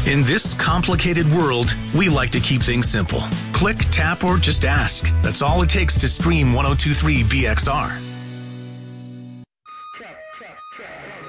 In this complicated world, we like to keep things simple. Click, tap, or just ask. That's all it takes to stream 1023 BXR.